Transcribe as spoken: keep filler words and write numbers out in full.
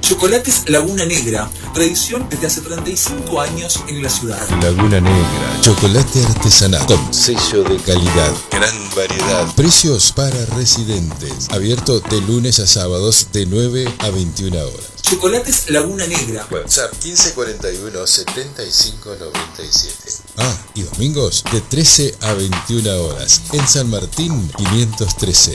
Chocolates Laguna Negra, tradición desde hace treinta y cinco años en la ciudad. Laguna Negra, chocolate artesanal con sello de calidad, gran variedad, precios para residentes, abierto de lunes a sábados de nueve a veintiuna horas. Chocolates Laguna Negra. WhatsApp quince cuarenta y uno setenta y cinco noventa y siete. Ah, y domingos de trece a veintiuna horas en San Martín quinientos trece.